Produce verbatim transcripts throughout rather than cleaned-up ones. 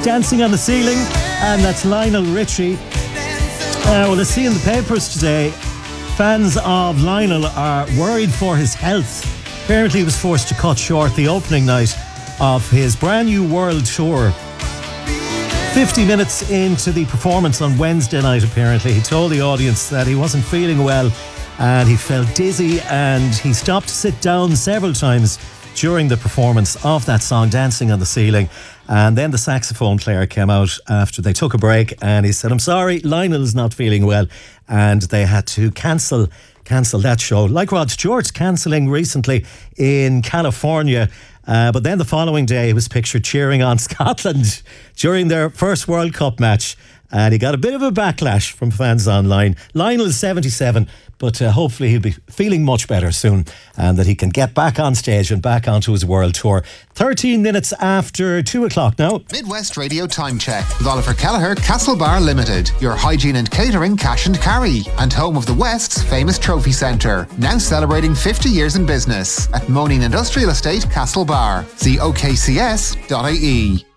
Dancing on the Ceiling, and that's Lionel Richie. Uh, well, I see in the papers today, fans of Lionel are worried for his health. Apparently he was forced to cut short the opening night of his brand new world tour. fifty minutes into the performance on Wednesday night, apparently, he told the audience that he wasn't feeling well and he felt dizzy, and he stopped to sit down several times during the performance of that song, Dancing on the Ceiling. And then the saxophone player came out after they took a break and he said, I'm sorry, Lionel's not feeling well, and they had to cancel cancel that show. Like Rod Stewart cancelling recently in California. Uh, but then the following day he was pictured cheering on Scotland during their first World Cup match, and he got a bit of a backlash from fans online. Lionel is seventy-seven, but uh, hopefully he'll be feeling much better soon, and that he can get back on stage and back onto his world tour. thirteen minutes after two o'clock now. Midwest Radio Time Check with Oliver Kelleher, Castlebar Limited, your hygiene and catering cash and carry, and home of the West's famous trophy centre, now celebrating fifty years in business at Moaning Industrial Estate, Castlebar. See o k c s dot i e.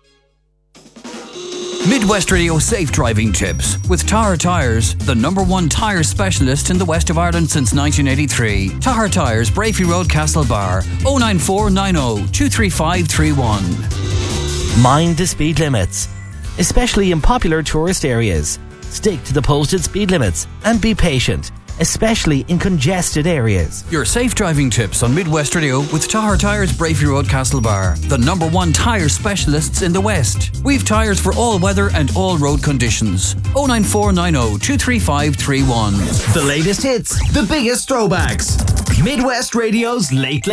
Midwest Radio Safe Driving Tips with Tahar Tyres, the number one tyre specialist in the west of Ireland since nineteen eighty-three. Tahar Tyres, Brafey Road, Castlebar. oh nine four nine oh two three five three one. Mind the speed limits, especially in popular tourist areas. Stick to the posted speed limits and be patient, especially in congested areas. Your safe driving tips on Midwest Radio with Tahar Tyres, Brafey Road, Castlebar, the number one tyre specialists in the West. We've tyres for all weather and all road conditions. oh nine four nine oh two three five three one. The latest hits, the biggest throwbacks. Midwest Radio's Late